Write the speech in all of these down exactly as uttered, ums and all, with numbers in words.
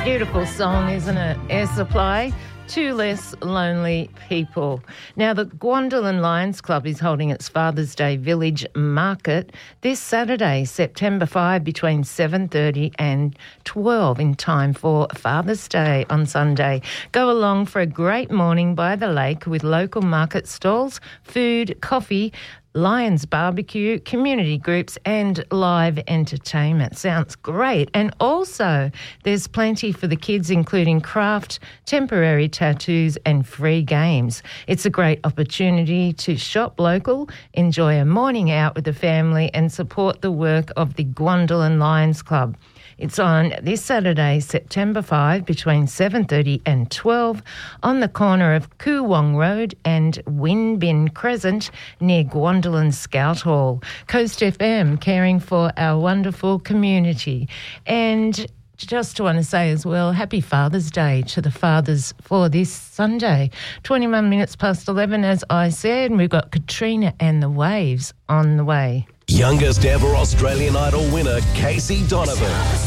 Beautiful song, isn't it? Air Supply, Two Less Lonely People. Now, the Gwandalin Lions Club is holding its Father's Day Village Market this Saturday, September fifth, between seven thirty and twelve, in time for Father's Day on Sunday. Go along for a great morning by the lake with local market stalls, food, coffee, Lions barbecue, community groups and live entertainment. Sounds great. And also there's plenty for the kids, including craft, temporary tattoos and free games. It's a great opportunity to shop local, enjoy a morning out with the family and support the work of the Gwandalin Lions Club. It's on this Saturday, September fifth, between seven thirty and twelve on the corner of Koo Wong Road and Winbin Crescent near Gwandalin Scout Hall. Coast F M, caring for our wonderful community. And just want to say as well, happy Father's Day to the fathers for this Sunday. twenty-one minutes past eleven, as I said, and we've got Katrina and the Waves on the way. Youngest ever Australian Idol winner, Casey Donovan.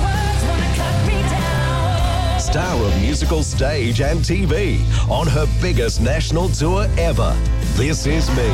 Star of musical stage and T V on her biggest national tour ever. This Is Me.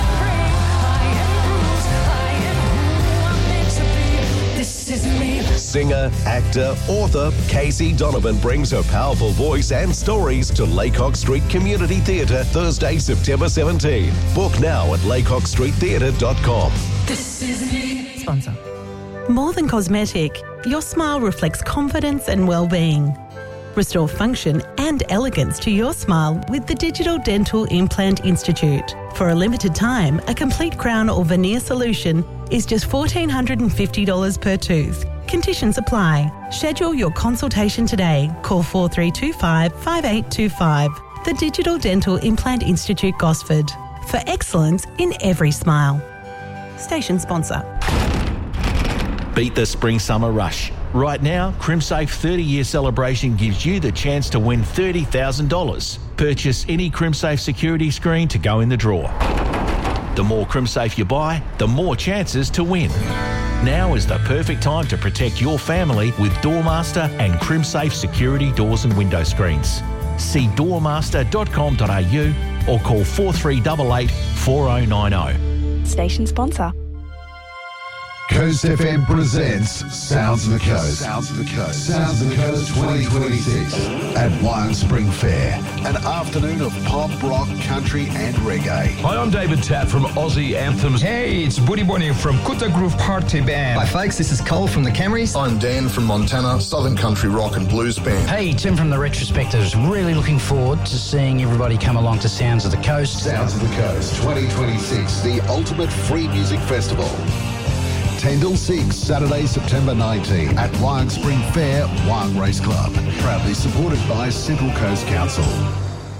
This is me. Singer, actor, author, Casey Donovan brings her powerful voice and stories to Laycock Street Community Theatre Thursday, September seventeenth. Book now at laycock street theatre dot com. This is me. Sponsor. More than cosmetic, your smile reflects confidence and well-being. Restore function and elegance to your smile with the Digital Dental Implant Institute. For a limited time, a complete crown or veneer solution is just one thousand four hundred fifty dollars per tooth. Conditions apply. Schedule your consultation today. Call four three two five, five eight two five. The Digital Dental Implant Institute, Gosford. For excellence in every smile. Station sponsor. Beat the spring-summer rush. Right now, CrimSafe thirty-year celebration gives you the chance to win thirty thousand dollars. Purchase any CrimSafe security screen to go in the draw. The more CrimSafe you buy, the more chances to win. Now is the perfect time to protect your family with Doormaster and CrimSafe security doors and window screens. See doormaster dot com dot a u or call four three eight eight, four oh nine oh. Station sponsor. Coast F M presents Sounds of the Coast. Sounds of the Coast. Sounds of the Coast twenty twenty-six at Wyong Spring Fair. An afternoon of pop, rock, country and reggae. Hi, I'm David Tapp from Aussie Anthems. Hey, it's Buddy Bonnie from Kuta Groove Party Band. Hi folks, this is Cole from the Camrys. I'm Dan from Montana, Southern Country Rock and Blues Band. Hey, Tim from the Retrospectors. Really looking forward to seeing everybody come along to Sounds of the Coast. Sounds of the Coast twenty twenty-six, the ultimate free music festival. ten till six, Saturday, September nineteenth at Wyong Spring Fair, Wyong Race Club. Proudly supported by Central Coast Council.